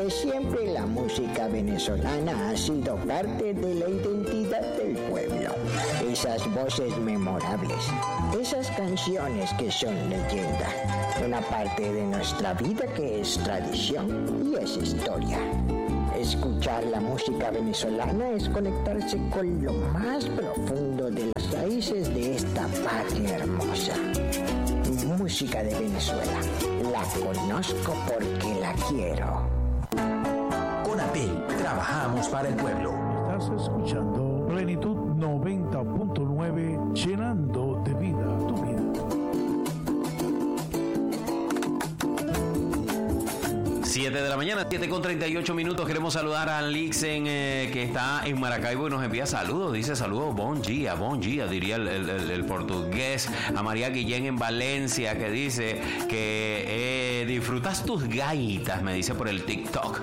Desde siempre la música venezolana ha sido parte de la identidad del pueblo. Esas voces memorables, esas canciones que son leyenda, una parte de nuestra vida que es tradición y es historia. Escuchar la música venezolana es conectarse con lo más profundo de las raíces de esta patria hermosa. Música de Venezuela. La conozco porque la quiero. Conatel, trabajamos para el pueblo. Estás escuchando Plenitud 90.9, llenando de vida tu vida. 7 de la mañana, 7:38. Queremos saludar a Lixen, que está en Maracaibo y nos envía saludos. Dice saludos, bon dia, diría el portugués. A María Guillén en Valencia, que dice que disfrutas tus gaitas, me dice por el TikTok.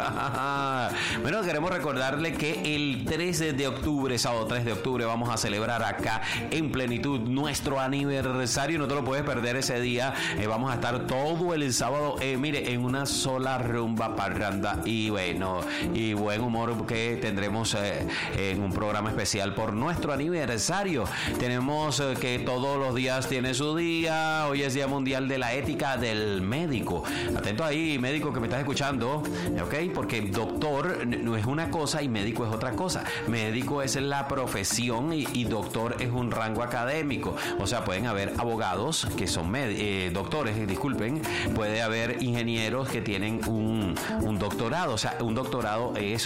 Bueno, queremos recordarle que el 13 de octubre, sábado 3 de octubre, vamos a celebrar acá en Plenitud nuestro aniversario. No te lo puedes perder ese día. Vamos a estar todo el sábado, mire, en una sola rumba, parranda y bueno, y buen humor que tendremos en un programa especial por nuestro aniversario. Tenemos que todos los días tiene su día. Hoy es Día Mundial de la Ética del Médico. Atento ahí, médico que me estás escuchando, ¿ok? Porque doctor no es una cosa y médico es otra cosa. Médico es la profesión y doctor es un rango académico. O sea, pueden haber abogados que son doctores, disculpen. Puede haber ingenieros que tienen un doctorado. O sea, un doctorado es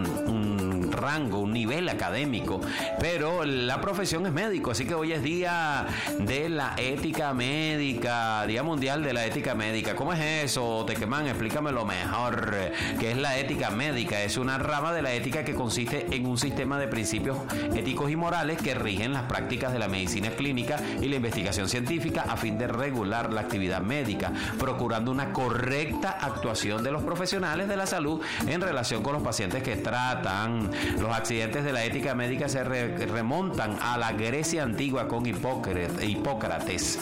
un rango, un nivel académico, pero la profesión es médico. Así que hoy es Día de la Ética Médica, Día Mundial de la Ética Médica. ¿Cómo es eso, Tequemán? Explícamelo mejor. ¿Qué es la ética médica? Es una rama de la ética que consiste en un sistema de principios éticos y morales que rigen las prácticas de la medicina clínica y la investigación científica a fin de regular la actividad médica, procurando una correcta actuación de los profesionales de la salud en relación con los pacientes que tratan. Los accidentes de la ética médica se remontan a la Grecia antigua con Hipócrates.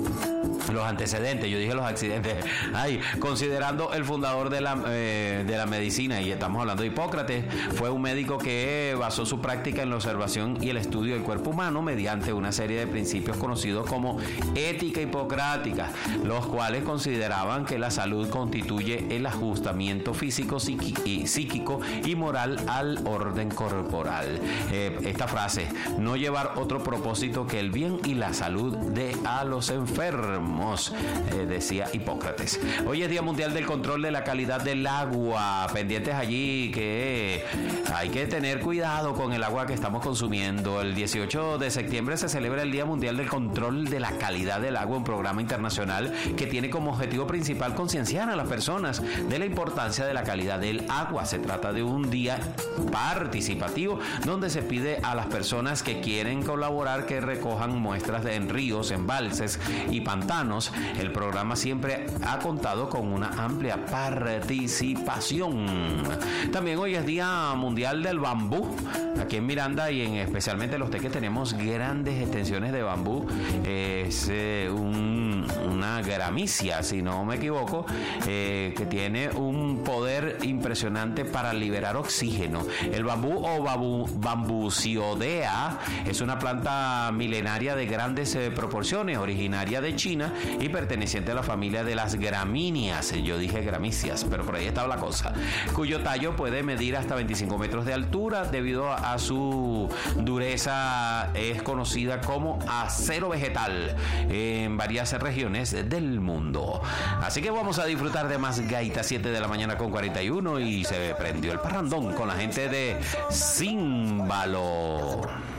Los antecedentes, yo dije los accidentes. Considerando el fundador de la medicina, y estamos hablando de Hipócrates, fue un médico que basó su práctica en la observación y el estudio del cuerpo humano mediante una serie de principios conocidos como ética hipocrática, los cuales consideraban que la salud constituye el ajustamiento físico, psíquico y moral al orden corporal. Esta frase, no llevar otro propósito que el bien y la salud de a los enfermos, decía Hipócrates. Hoy es Día Mundial del Control de la Calidad del Agua. Pendientes allí que hay que tener cuidado con el agua que estamos consumiendo. El 18 de septiembre se celebra el Día Mundial del Control de la Calidad del Agua, un programa internacional que tiene como objetivo principal concienciar a las personas de la importancia de la calidad del agua. Se trata de un día participativo donde se pide a las personas que quieren colaborar que recojan muestras en ríos, embalses y pantanos. El programa siempre ha contado con una amplia participación. También hoy es Día Mundial del Bambú. Aquí en Miranda y especialmente los teques tenemos grandes extensiones de bambú. Es una gramicia, si no me equivoco, que tiene un poder impresionante para liberar oxígeno. El bambú o bambusiodea es una planta milenaria de grandes proporciones, originaria de China y perteneciente a la familia de las gramíneas. Yo dije gramíceas, pero por ahí estaba la cosa. Cuyo tallo puede medir hasta 25 metros de altura. Debido a su dureza, es conocida como acero vegetal en varias regiones del mundo. Así que vamos a disfrutar de más gaitas. 7 de la mañana con 41 y se prendió el parrandón con la gente de Címbalo.